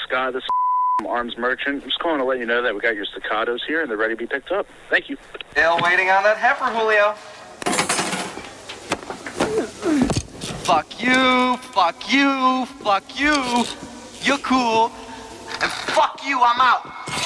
Scott. This is Arms Merchant. I'm just calling to let you know that we got your staccatos here and they're ready to be picked up. Thank you. Still waiting on that heifer, Julio. Fuck you, fuck you, fuck you. You're cool. And fuck you, I'm out.